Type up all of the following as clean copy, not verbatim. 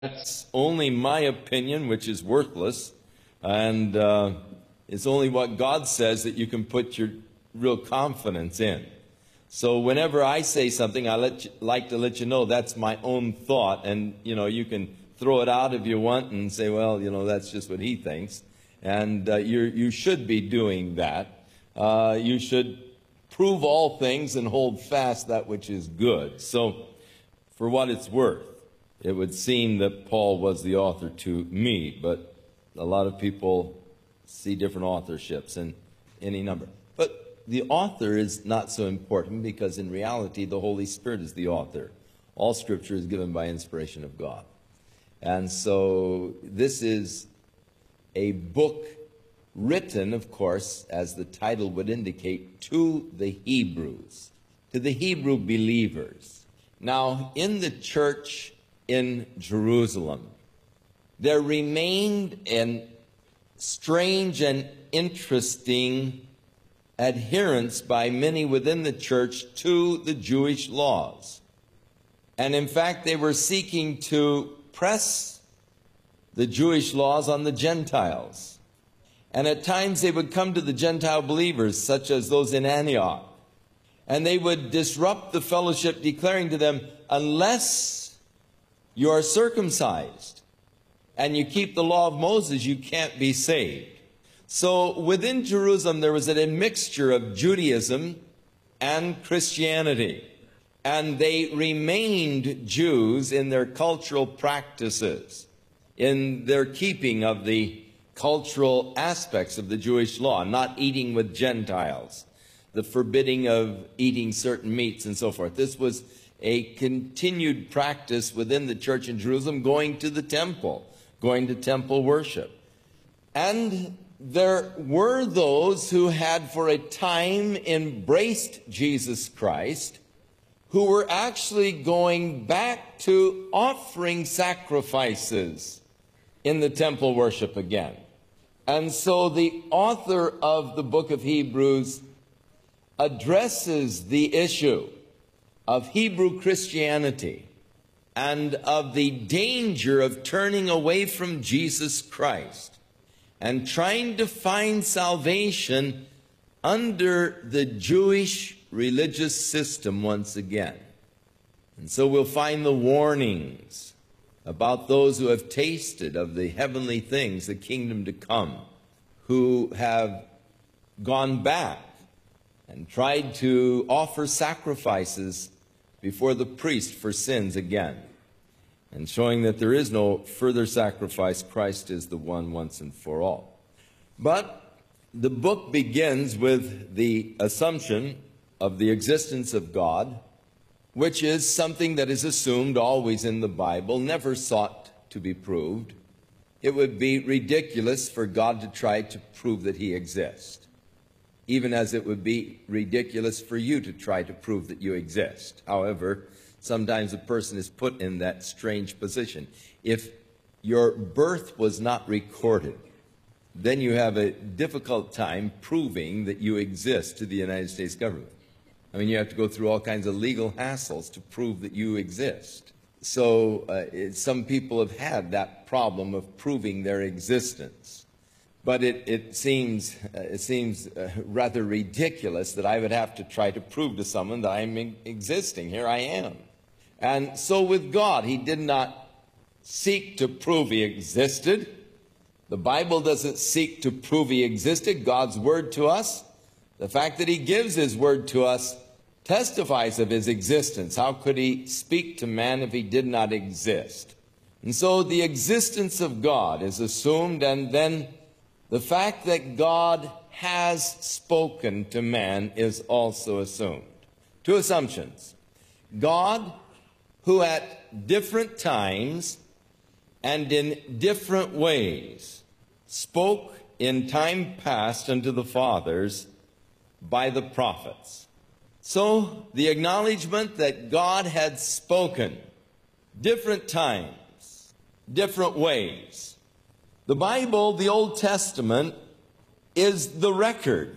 That's only my opinion, which is worthless, and it's only what God says that you can put your real confidence in. So whenever I say something, like to let you know that's my own thought, and you can throw it out if you want and say, well, that's just what he thinks, and you should be doing that. You should prove all things and hold fast that which is good. So, for what it's worth, it would seem that Paul was the author to me, but a lot of people see different authorships in any number. But the author is not so important because in reality the Holy Spirit is the author. All Scripture is given by inspiration of God. And so this is a book written, of course, as the title would indicate, to the Hebrews, to the Hebrew believers. Now, in the church in Jerusalem, there remained a strange and interesting adherence by many within the church to the Jewish laws. And in fact, they were seeking to press the Jewish laws on the Gentiles. And at times they would come to the Gentile believers, such as those in Antioch, and they would disrupt the fellowship, declaring to them, unless you are circumcised and you keep the law of Moses, you can't be saved. So within Jerusalem there was an admixture of Judaism and Christianity, and they remained Jews in their cultural practices, in their keeping of the cultural aspects of the Jewish law, not eating with Gentiles, the forbidding of eating certain meats and so forth. This was a continued practice within the church in Jerusalem, going to the temple, going to temple worship. And there were those who had for a time embraced Jesus Christ, who were actually going back to offering sacrifices in the temple worship again. And so the author of the book of Hebrews addresses the issue of Hebrew Christianity and of the danger of turning away from Jesus Christ and trying to find salvation under the Jewish religious system once again. And so we'll find the warnings about those who have tasted of the heavenly things, the kingdom to come, who have gone back and tried to offer sacrifices before the priest for sins again, and showing that there is no further sacrifice. Christ is the one once and for all. But the book begins with the assumption of the existence of God, which is something that is assumed always in the Bible, never sought to be proved. It would be ridiculous for God to try to prove that he exists, even as it would be ridiculous for you to try to prove that you exist. However, sometimes a person is put in that strange position. If your birth was not recorded, then you have a difficult time proving that you exist to the United States government. I mean, you have to go through all kinds of legal hassles to prove that you exist. So some people have had that problem of proving their existence. But it seems rather ridiculous that I would have to try to prove to someone that I'm existing. Here I am. And so with God, he did not seek to prove he existed. The Bible doesn't seek to prove he existed. God's word to us, the fact that he gives his word to us, testifies of his existence. How could he speak to man if he did not exist? And so the existence of God is assumed, and then the fact that God has spoken to man is also assumed. Two assumptions. God, who at different times and in different ways spoke in time past unto the fathers by the prophets. So the acknowledgement that God had spoken different times, different ways. The Bible, the Old Testament, is the record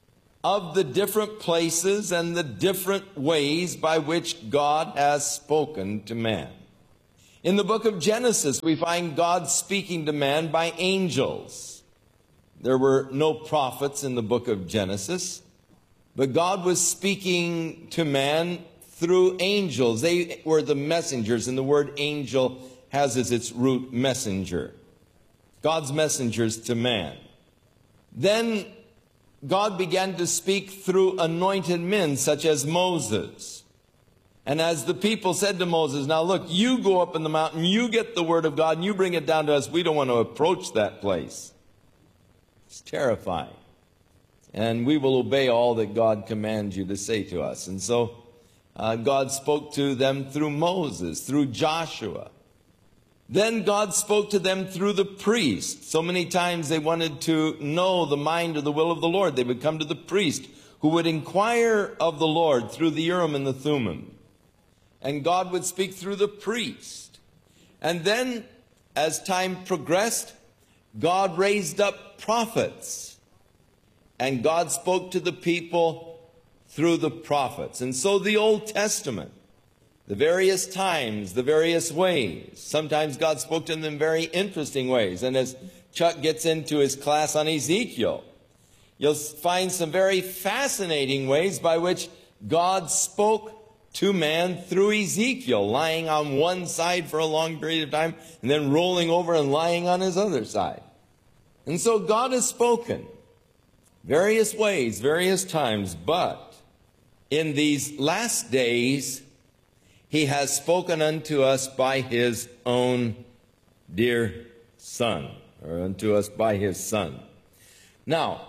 of the different places and the different ways by which God has spoken to man. In the book of Genesis, we find God speaking to man by angels. There were no prophets in the book of Genesis, but God was speaking to man through angels. They were the messengers, and the word angel has as its root messenger. God's messengers to man. Then God began to speak through anointed men such as Moses. And as the people said to Moses, now look, you go up in the mountain, you get the word of God, and you bring it down to us. We don't want to approach that place. It's terrifying. And we will obey all that God commands you to say to us. And so God spoke to them through Moses, through Joshua. Then God spoke to them through the priest. So many times they wanted to know the mind or the will of the Lord. They would come to the priest who would inquire of the Lord through the Urim and the Thummim. And God would speak through the priest. And then, as time progressed, God raised up prophets. And God spoke to the people through the prophets. And so the Old Testament, the various times, the various ways. Sometimes God spoke to them in very interesting ways. And as Chuck gets into his class on Ezekiel, you'll find some very fascinating ways by which God spoke to man through Ezekiel, lying on one side for a long period of time, and then rolling over and lying on his other side. And so God has spoken various ways, various times, but in these last days, he has spoken unto us by his own dear Son, or unto us by his Son. Now,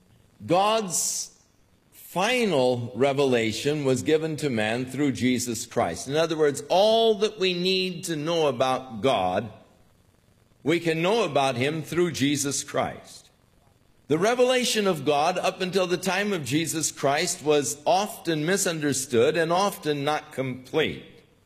God's final revelation was given to man through Jesus Christ. In other words, all that we need to know about God, we can know about him through Jesus Christ. The revelation of God up until the time of Jesus Christ was often misunderstood and often not complete.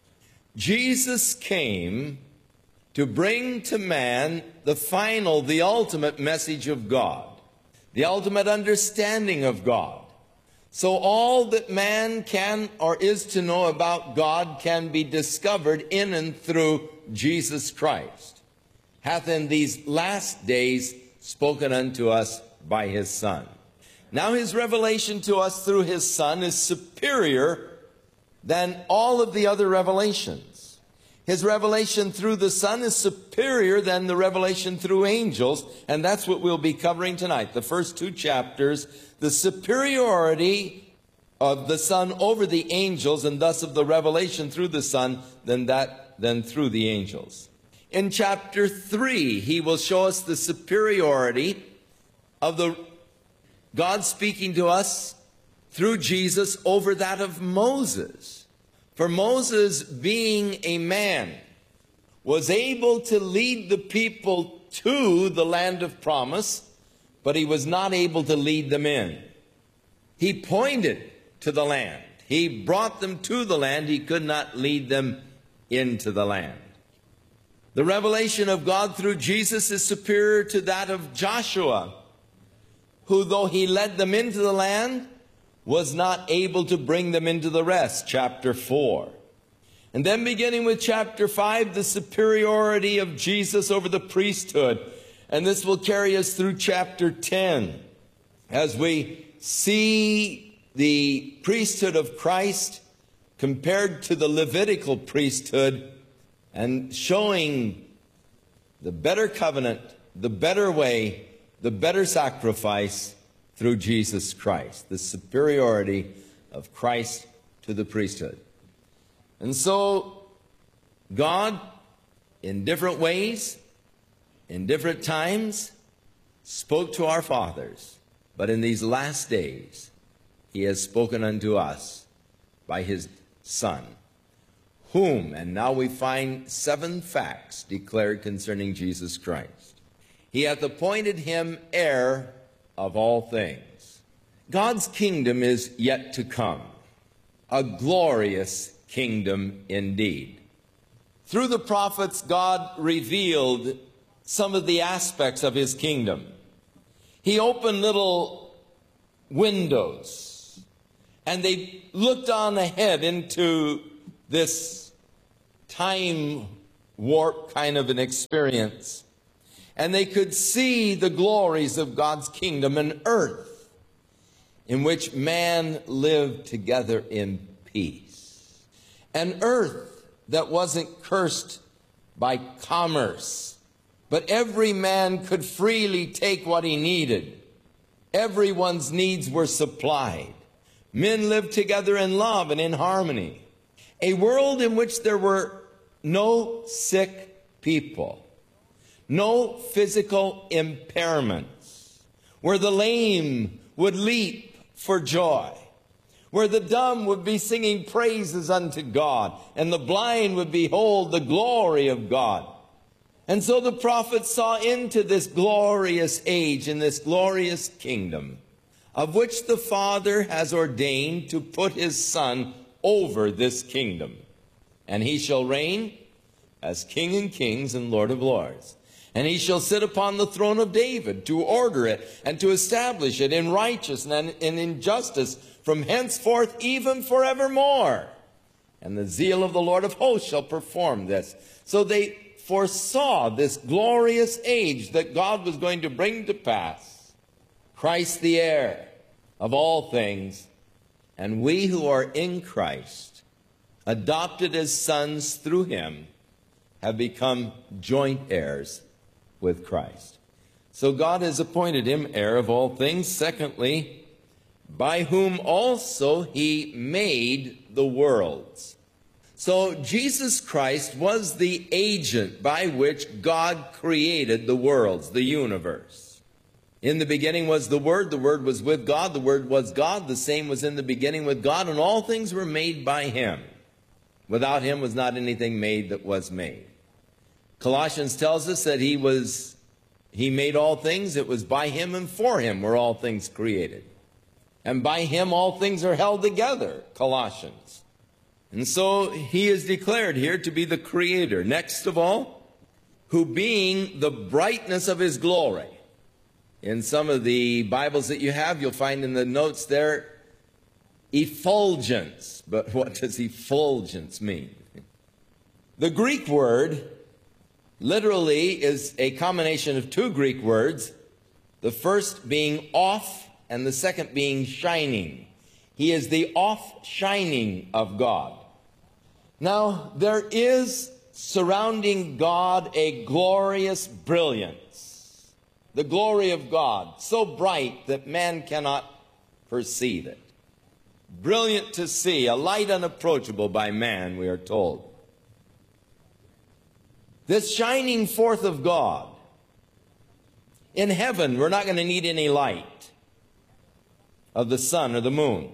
Jesus came to bring to man the final, the ultimate message of God, the ultimate understanding of God. So all that man can or is to know about God can be discovered in and through Jesus Christ, hath in these last days spoken unto us by his Son. Now his revelation to us through his Son is superior than all of the other revelations. His revelation through the Son is superior than the revelation through angels, and that's what we'll be covering tonight. The first two chapters, the superiority of the Son over the angels, and thus of the revelation through the Son than through the angels. In chapter 3, he will show us the superiority of the God speaking to us through Jesus over that of Moses. For Moses, being a man, was able to lead the people to the land of promise, but he was not able to lead them in. He pointed to the land. He brought them to the land. He could not lead them into the land. The revelation of God through Jesus is superior to that of Joshua, who, though he led them into the land, was not able to bring them into the rest, chapter 4. And then beginning with chapter 5, the superiority of Jesus over the priesthood. And this will carry us through chapter 10, as we see the priesthood of Christ compared to the Levitical priesthood, and showing the better covenant, the better way, the better sacrifice through Jesus Christ, the superiority of Christ to the priesthood. And so God, in different ways, in different times, spoke to our fathers, but in these last days he has spoken unto us by his Son, whom, and now we find 7 facts declared concerning Jesus Christ. He hath appointed him heir of all things. God's kingdom is yet to come, a glorious kingdom indeed. Through the prophets, God revealed some of the aspects of his kingdom. He opened little windows, and they looked on ahead into this time warped kind of an experience. And they could see the glories of God's kingdom, an earth in which man lived together in peace. An earth that wasn't cursed by commerce, but every man could freely take what he needed. Everyone's needs were supplied. Men lived together in love and in harmony. A world in which there were no sick people, no physical impairments, where the lame would leap for joy, where the dumb would be singing praises unto God, and the blind would behold the glory of God. And so the prophet saw into this glorious age and this glorious kingdom, of which the Father has ordained to put his Son over this kingdom. And he shall reign as King of kings and Lord of lords. And he shall sit upon the throne of David, to order it and to establish it in righteousness and in justice from henceforth even forevermore. And the zeal of the Lord of hosts shall perform this. So they foresaw this glorious age that God was going to bring to pass. Christ the heir of all things, and we who are in Christ, adopted as sons through him, have become joint heirs with Christ. So God has appointed him heir of all things. Secondly, by whom also he made the worlds. So Jesus Christ was the agent by which God created the worlds, the universe. In the beginning was the Word was with God, the Word was God, the same was in the beginning with God, and all things were made by him. Without him was not anything made that was made. Colossians tells us that he made all things. It was by him and for him were all things created. And by him all things are held together, Colossians. And so he is declared here to be the creator. Next of all, who being the brightness of his glory. In some of the Bibles that you have, you'll find in the notes there, effulgence. But what does effulgence mean? The Greek word literally is a combination of two Greek words, the first being off and the second being shining. He is the off-shining of God. Now, there is surrounding God a glorious brilliance, the glory of God, so bright that man cannot perceive it. Brilliant to see, a light unapproachable by man, we are told. This shining forth of God. In heaven, we're not going to need any light of the sun or the moon.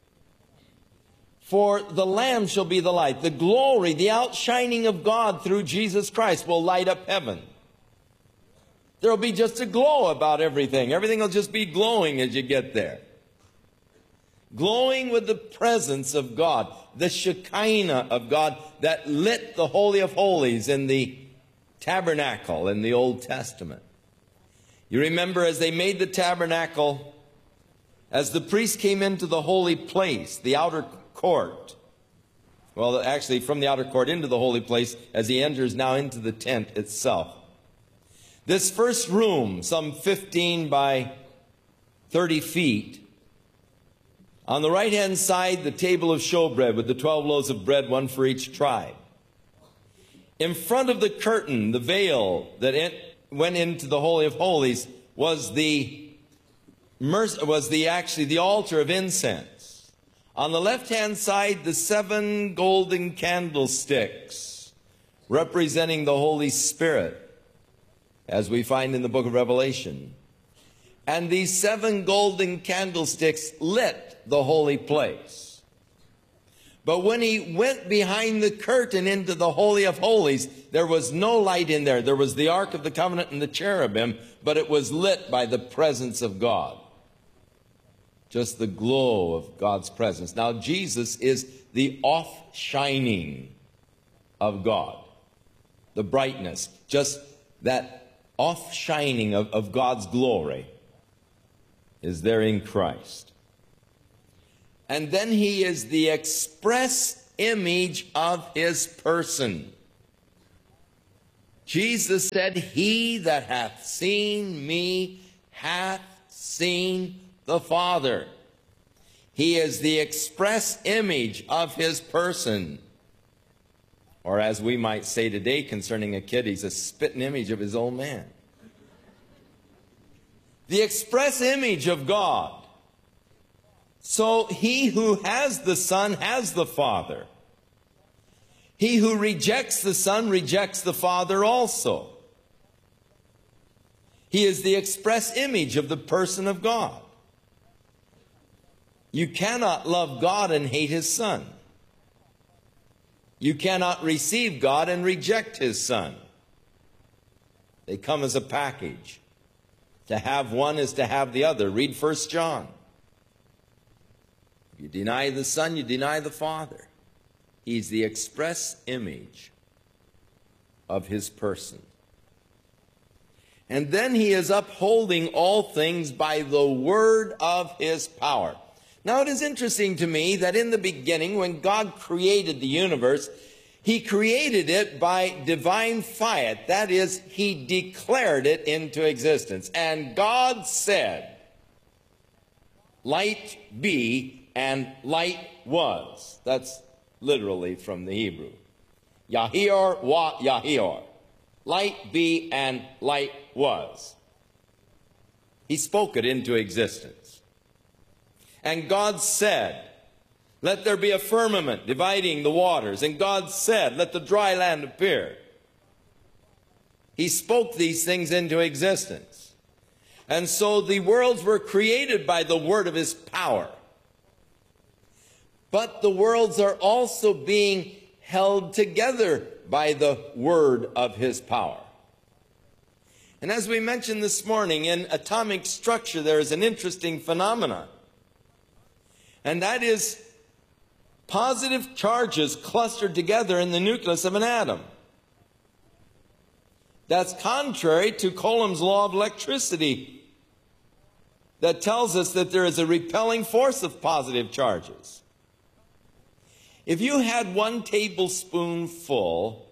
For the Lamb shall be the light. The glory, the outshining of God through Jesus Christ will light up heaven. There will be just a glow about everything. Everything will just be glowing as you get there. Glowing with the presence of God, the Shekinah of God that lit the Holy of Holies in the tabernacle in the Old Testament. You remember as they made the tabernacle, as the priest came into the holy place, the outer court, well, actually from the outer court into the holy place, as he enters now into the tent itself. This first room, some 15 by 30 feet, on the right-hand side, the table of showbread with the 12 loaves of bread, one for each tribe. In front of the curtain, the veil that went into the Holy of Holies was the altar of incense. On the left-hand side, the 7 golden candlesticks representing the Holy Spirit, as we find in the book of Revelation. And these 7 golden candlesticks lit the holy place. But when he went behind the curtain into the Holy of Holies, there was no light in there. There was the Ark of the Covenant and the cherubim, but it was lit by the presence of God. Just the glow of God's presence. Now, Jesus is the off-shining of God. The brightness, just that off-shining of God's glory is there in Christ. And then he is the express image of his person. Jesus said, "He that hath seen me hath seen the Father." He is the express image of his person. Or as we might say today concerning a kid, he's a spitting image of his old man. The express image of God. So he who has the Son has the Father. He who rejects the Son rejects the Father also. He is the express image of the person of God. You cannot love God and hate his Son. You cannot receive God and reject his Son. They come as a package. To have one is to have the other. Read 1 John. If you deny the Son, you deny the Father. He's the express image of his person. And then he is upholding all things by the word of his power. Now it is interesting to me that in the beginning, when God created the universe, he created it by divine fiat. That is, he declared it into existence. And God said, "Light be," and light was. That's literally from the Hebrew. Yahior wa Yahior. Light be, and light was. He spoke it into existence. And God said, "Let there be a firmament dividing the waters." And God said, "Let the dry land appear." He spoke these things into existence. And so the worlds were created by the word of his power. But the worlds are also being held together by the word of his power. And as we mentioned this morning, in atomic structure there is an interesting phenomenon. And that is positive charges clustered together in the nucleus of an atom. That's contrary to Coulomb's law of electricity, that tells us that there is a repelling force of positive charges. If you had 1 tablespoonful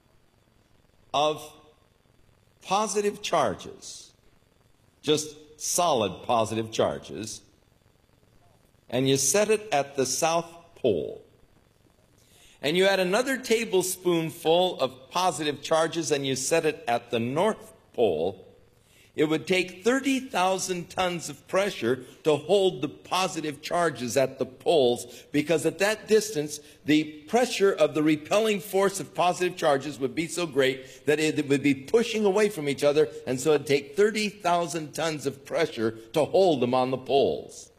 of positive charges, just solid positive charges, and you set it at the South Pole, and you add another tablespoonful of positive charges and you set it at the North Pole, it would take 30,000 tons of pressure to hold the positive charges at the poles, because at that distance, the pressure of the repelling force of positive charges would be so great that it would be pushing away from each other, and so it would take 30,000 tons of pressure to hold them on the poles.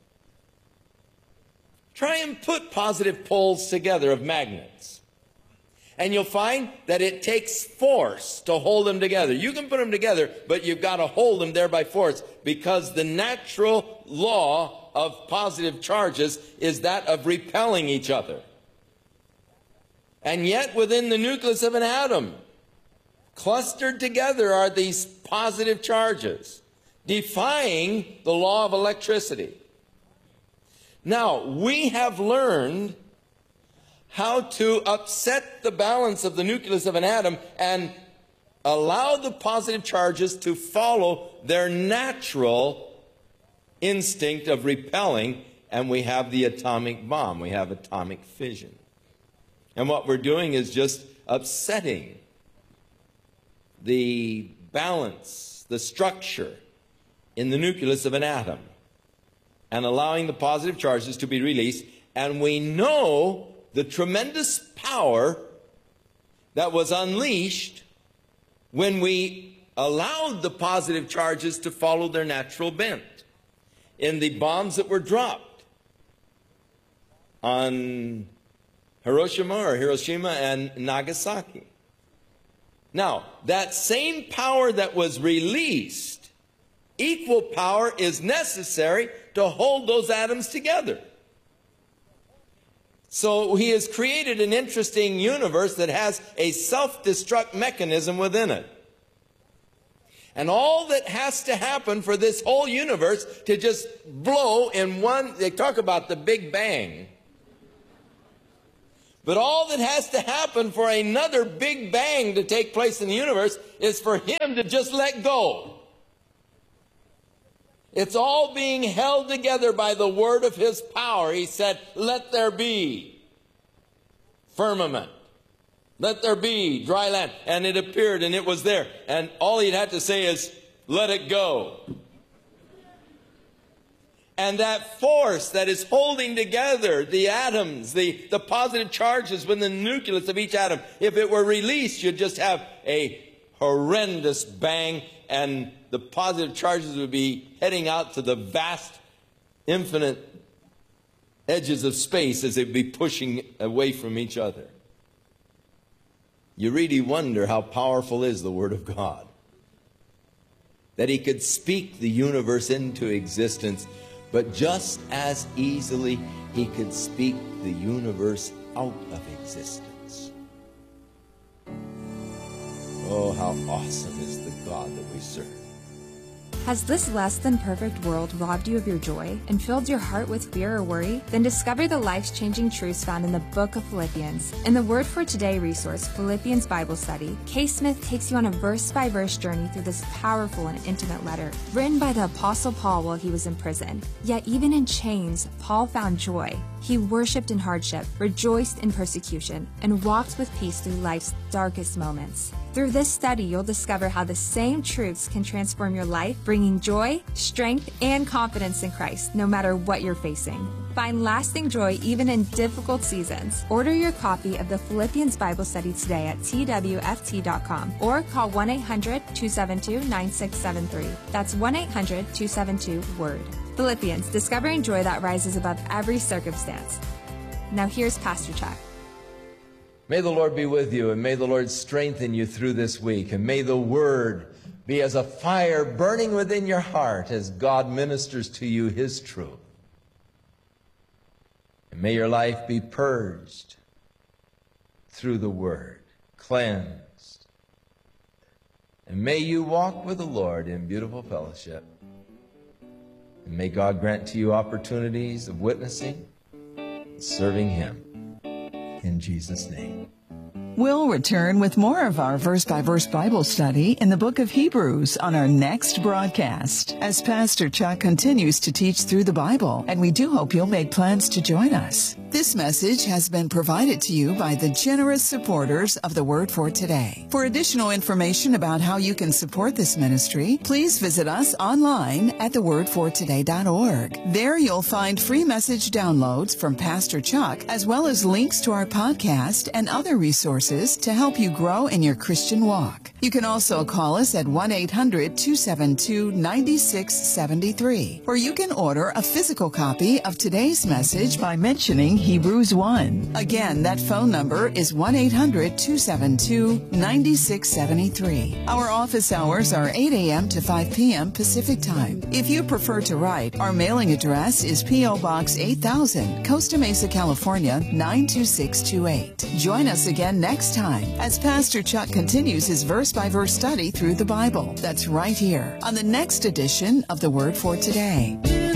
Try and put positive poles together of magnets, and you'll find that it takes force to hold them together. You can put them together, but you've got to hold them there by force, because the natural law of positive charges is that of repelling each other. And yet within the nucleus of an atom, clustered together are these positive charges, defying the law of electricity. Now, we have learned how to upset the balance of the nucleus of an atom and allow the positive charges to follow their natural instinct of repelling, and we have the atomic bomb. We have atomic fission. And what we're doing is just upsetting the balance, the structure in the nucleus of an atom, and allowing the positive charges to be released. And we know the tremendous power that was unleashed when we allowed the positive charges to follow their natural bent in the bombs that were dropped on Hiroshima and Nagasaki. Now, that same power that was released, equal power is necessary to hold those atoms together. So he has created an interesting universe that has a self-destruct mechanism within it. And all that has to happen for this whole universe to just blow in one, they talk about the Big Bang. But all that has to happen for another big bang to take place in the universe is for him to just let go. It's all being held together by the word of his power. He said, let there be firmament. Let there be dry land. And it appeared and it was there. And all he'd have to say is, let it go. And that force that is holding together the atoms, the positive charges within the nucleus of each atom, if it were released, you'd just have a horrendous bang, and the positive charges would be heading out to the vast, infinite edges of space as they'd be pushing away from each other. You really wonder how powerful is the Word of God. That he could speak the universe into existence, but just as easily he could speak the universe out of existence. Oh, how awesome is the God that we serve. Has this less than perfect world robbed you of your joy and filled your heart with fear or worry? Then discover the life-changing truths found in the book of Philippians. In the Word for Today resource, Philippians Bible Study, Kay Smith takes you on a verse-by-verse journey through this powerful and intimate letter, written by the Apostle Paul while he was in prison. Yet even in chains, Paul found joy. He worshipped in hardship, rejoiced in persecution, and walked with peace through life's darkest moments. Through this study, you'll discover how the same truths can transform your life, bringing joy, strength, and confidence in Christ, no matter what you're facing. Find lasting joy even in difficult seasons. Order your copy of the Philippians Bible Study today at twft.com or call 1-800-272-9673. That's 1-800-272-WORD. Philippians, discovering joy that rises above every circumstance. Now here's Pastor Chuck. May the Lord be with you, and may the Lord strengthen you through this week, and may the Word be as a fire burning within your heart as God ministers to you His truth. And may your life be purged through the Word, cleansed. And may you walk with the Lord in beautiful fellowship. And may God grant to you opportunities of witnessing and serving Him. In Jesus' name. We'll return with more of our verse-by-verse Bible study in the book of Hebrews on our next broadcast as Pastor Chuck continues to teach through the Bible, and we do hope you'll make plans to join us. This message has been provided to you by the generous supporters of the Word for Today. For additional information about how you can support this ministry, please visit us online at thewordfortoday.org. There you'll find free message downloads from Pastor Chuck, as well as links to our podcast and other resources to help you grow in your Christian walk. You can also call us at 1-800-272-9673, or you can order a physical copy of today's message by mentioning Hebrews 1. Again, that phone number is 1-800-272-9673. Our office hours are 8 a.m. to 5 p.m. Pacific Time. If you prefer to write, our mailing address is P.O. Box 8000, Costa Mesa, California, 92628. Join us again next time as Pastor Chuck continues his verse-by-verse study through the Bible. That's right here on the next edition of The Word for Today.